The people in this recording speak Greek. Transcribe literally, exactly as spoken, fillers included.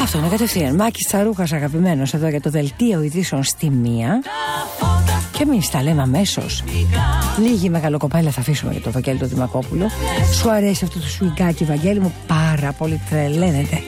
Αυτό είναι κατευθείαν. Μάκης Τσαρούχας, αγαπημένος, εδώ για το δελτίο ειδήσεων στη μία. Και εμείς τα λέμε αμέσως. Λίγη μεγαλοκοπέλα θα αφήσουμε για το Βαγγέλη το Δημακόπουλο. Σου αρέσει αυτό το σουιγκάκι, Βαγγέλη μου? Πάρα πολύ, τρελαίνεται.